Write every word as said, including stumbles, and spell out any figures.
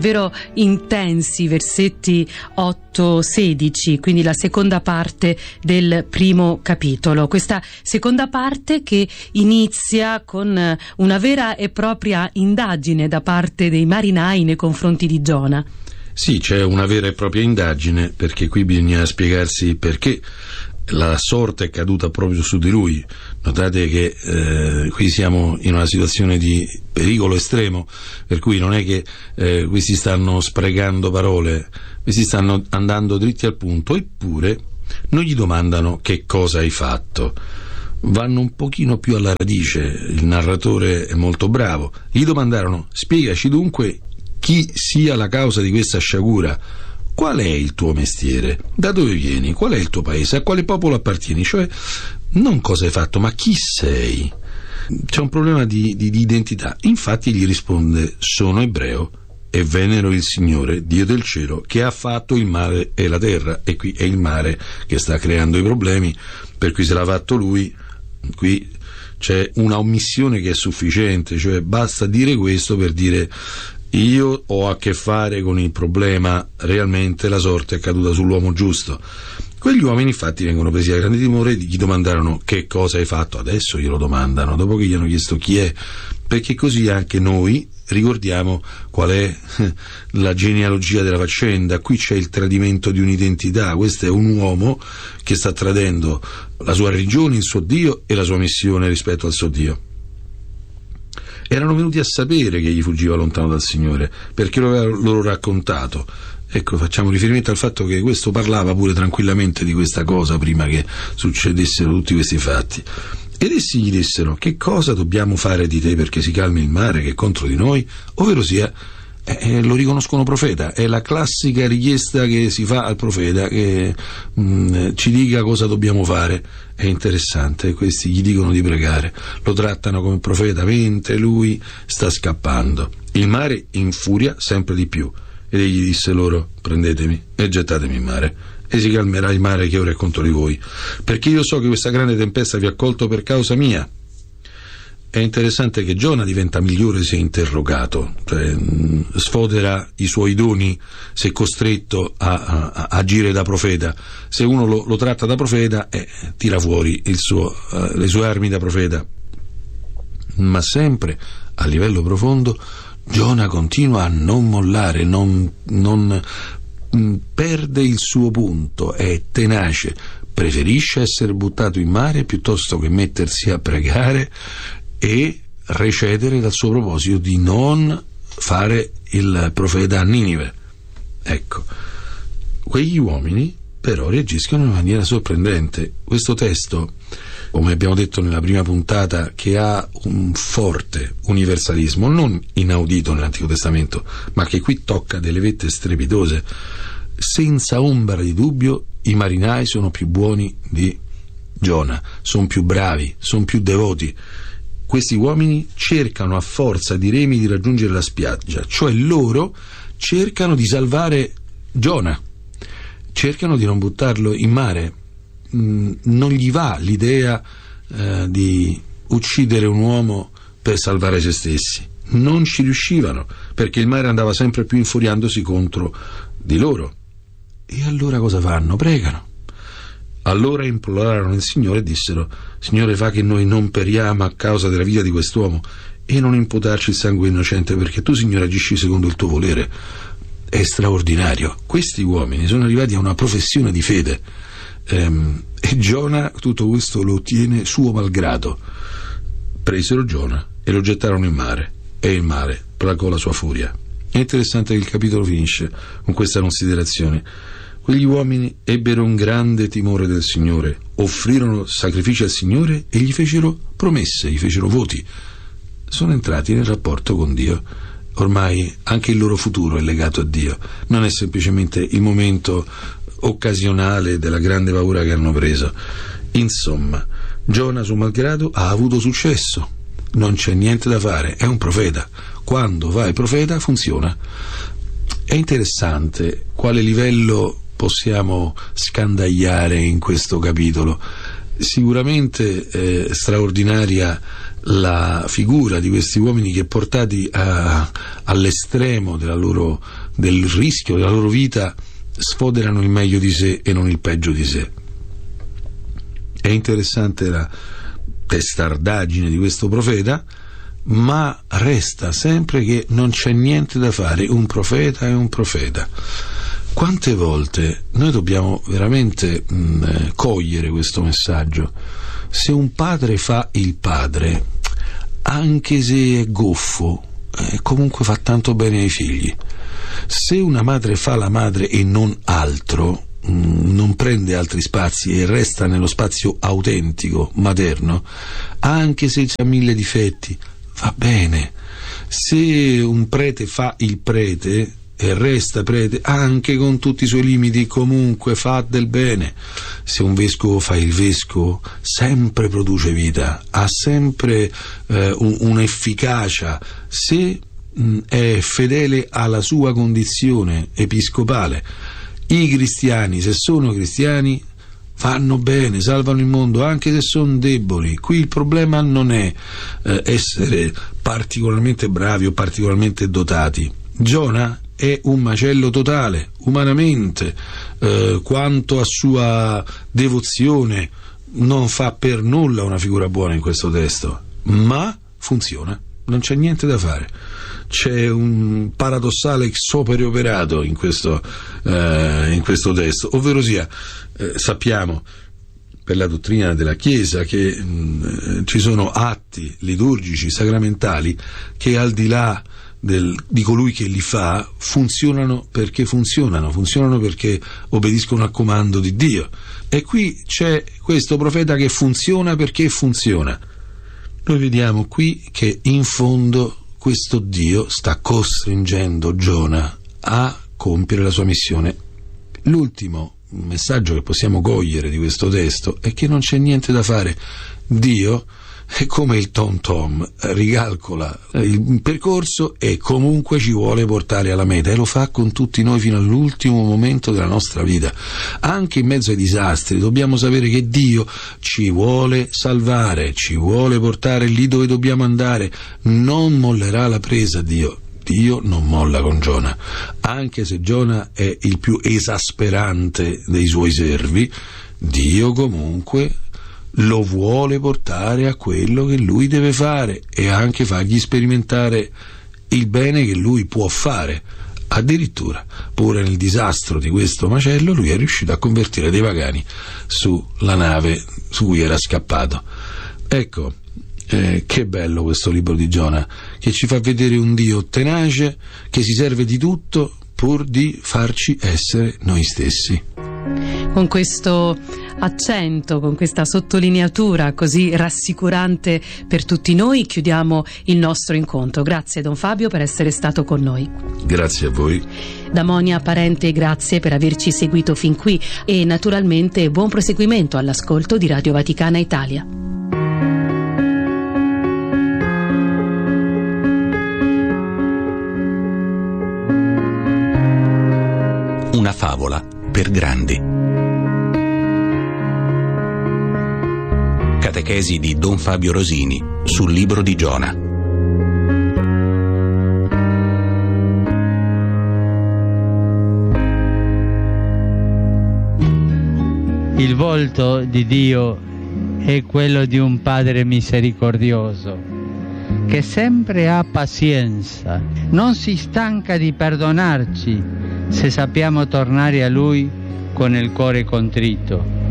davvero intensi, versetti otto sedici, quindi la seconda parte del primo capitolo. Questa seconda parte che inizia con una vera e propria indagine da parte dei marinai nei confronti di Giona. Sì, c'è una vera e propria indagine, perché qui bisogna spiegarsi perché la sorte è caduta proprio su di lui. Notate che eh, qui siamo in una situazione di pericolo estremo, per cui non è che eh, questi stanno sprecando parole, questi stanno andando dritti al punto, eppure non gli domandano che cosa hai fatto, vanno un pochino più alla radice. Il narratore è molto bravo. Gli domandarono: spiegaci dunque chi sia la causa di questa sciagura. Qual è il tuo mestiere? Da dove vieni? Qual è il tuo paese? A quale popolo appartieni? Cioè, non cosa hai fatto, ma chi sei? C'è un problema di, di, di identità. Infatti gli risponde: sono ebreo e venero il Signore, Dio del cielo, che ha fatto il mare e la terra. E qui è il mare che sta creando i problemi, per cui se l'ha fatto lui, qui c'è una omissione che è sufficiente, cioè basta dire questo per dire: io ho a che fare con il problema, realmente la sorte è caduta sull'uomo giusto. Quegli uomini infatti vengono presi da grande timore, gli domandarono: che cosa hai fatto? Adesso glielo domandano, dopo che gli hanno chiesto chi è, perché così anche noi ricordiamo qual è la genealogia della faccenda. Qui c'è il tradimento di un'identità. Questo è un uomo che sta tradendo la sua religione, il suo Dio e la sua missione rispetto al suo Dio. Erano venuti a sapere che egli fuggiva lontano dal Signore, perché lo aveva loro raccontato. Ecco, facciamo riferimento al fatto che questo parlava pure tranquillamente di questa cosa prima che succedessero tutti questi fatti. Ed essi gli dissero: che cosa dobbiamo fare di te perché si calmi il mare che è contro di noi? Ovvero sia, eh, lo riconoscono profeta. È la classica richiesta che si fa al profeta, che mh, ci dica cosa dobbiamo fare. È interessante, questi gli dicono di pregare, lo trattano come profeta mentre lui sta scappando. Il mare infuria sempre di più ed egli disse loro: prendetemi e gettatemi in mare e si calmerà il mare che ora è contro di voi, perché io so che questa grande tempesta vi ha colto per causa mia. È interessante che Giona diventa migliore se interrogato, cioè sfodera i suoi doni se è costretto a, a, a agire da profeta. Se uno lo, lo tratta da profeta, eh, tira fuori il suo, uh, le sue armi da profeta. Ma sempre a livello profondo Giona continua a non mollare, non, non mh, perde il suo punto, è tenace, preferisce essere buttato in mare piuttosto che mettersi a pregare e recedere dal suo proposito di non fare il profeta a Ninive. Ecco, quegli uomini però reagiscono in maniera sorprendente. Questo testo, come abbiamo detto nella prima puntata, che ha un forte universalismo non inaudito nell'Antico Testamento, ma che qui tocca delle vette strepitose. Senza ombra di dubbio i marinai sono più buoni di Giona, sono più bravi, sono più devoti. Questi uomini cercano a forza di remi di raggiungere la spiaggia, cioè loro cercano di salvare Giona, cercano di non buttarlo in mare. Mm, non gli va l'idea eh, di uccidere un uomo per salvare se stessi. Non ci riuscivano, perché il mare andava sempre più infuriandosi contro di loro. E allora cosa fanno? Pregano. Allora implorarono il Signore e dissero: Signore, fa che noi non periamo a causa della vita di quest'uomo e non imputarci il sangue innocente, perché tu, Signore, agisci secondo il tuo volere. È straordinario. Questi uomini sono arrivati a una professione di fede, ehm, e Giona tutto questo lo ottiene suo malgrado. Presero Giona e lo gettarono in mare e il mare placò la sua furia. È interessante che il capitolo finisce con questa considerazione: quegli uomini ebbero un grande timore del Signore, offrirono sacrifici al Signore e gli fecero promesse, gli fecero voti. Sono entrati nel rapporto con Dio. Ormai anche il loro futuro è legato a Dio, non è semplicemente il momento occasionale della grande paura che hanno preso. Insomma, Giona, suo malgrado, ha avuto successo. Non c'è niente da fare, è un profeta. Quando va il profeta funziona. È interessante quale livello possiamo scandagliare in questo capitolo. Sicuramente eh, straordinaria la figura di questi uomini che, portati a, all'estremo della loro, del rischio della loro vita, sfoderano il meglio di sé e non il peggio di sé. È interessante la testardaggine di questo profeta, ma resta sempre che non c'è niente da fare, un profeta è un profeta. Quante volte noi dobbiamo veramente mh, cogliere questo messaggio? Se un padre fa il padre, anche se è goffo, eh, comunque fa tanto bene ai figli. Se una madre fa la madre e non altro, mh, non prende altri spazi e resta nello spazio autentico, materno, anche se ha mille difetti, va bene. Se un prete fa il prete e resta prete, anche con tutti i suoi limiti, comunque fa del bene. Se un vescovo fa il vescovo, sempre produce vita, ha sempre eh, un, un'efficacia, se mh, è fedele alla sua condizione episcopale. I cristiani, se sono cristiani, fanno bene, salvano il mondo, anche se sono deboli. Qui il problema non è eh, essere particolarmente bravi o particolarmente dotati. Giona è un macello totale, umanamente, eh, quanto a sua devozione non fa per nulla una figura buona in questo testo, ma funziona, non c'è niente da fare. C'è un paradossale ex opere operato in questo, eh, in questo testo, ovvero sia, eh, sappiamo per la dottrina della Chiesa che mh, ci sono atti liturgici, sacramentali, che al di là Del, di colui che li fa funzionano perché funzionano, funzionano perché obbediscono al comando di Dio. E qui c'è questo profeta che funziona perché funziona. Noi vediamo qui che in fondo questo Dio sta costringendo Giona a compiere la sua missione. L'ultimo messaggio che possiamo cogliere di questo testo è che non c'è niente da fare. Dio è come il tom tom, ricalcola il percorso e comunque ci vuole portare alla meta, e lo fa con tutti noi fino all'ultimo momento della nostra vita. Anche in mezzo ai disastri dobbiamo sapere che Dio ci vuole salvare, ci vuole portare lì dove dobbiamo andare, non mollerà la presa. Dio Dio non molla con Giona, anche se Giona è il più esasperante dei suoi servi. Dio comunque lo vuole portare a quello che lui deve fare e anche fargli sperimentare il bene che lui può fare. Addirittura, pure nel disastro di questo macello, lui è riuscito a convertire dei pagani sulla nave su cui era scappato. Ecco, eh, che bello questo libro di Giona, che ci fa vedere un Dio tenace che si serve di tutto pur di farci essere noi stessi. Con questo accento, con questa sottolineatura così rassicurante per tutti noi, chiudiamo il nostro incontro. Grazie Don Fabio per essere stato con noi. Grazie a voi. Da Monia Parente, grazie per averci seguito fin qui e naturalmente buon proseguimento all'ascolto di Radio Vaticana Italia. Una favola per grandi. Catechesi di Don Fabio Rosini sul libro di Giona. Il volto di Dio è quello di un Padre misericordioso, che sempre ha pazienza, non si stanca di perdonarci se sappiamo tornare a Lui con il cuore contrito.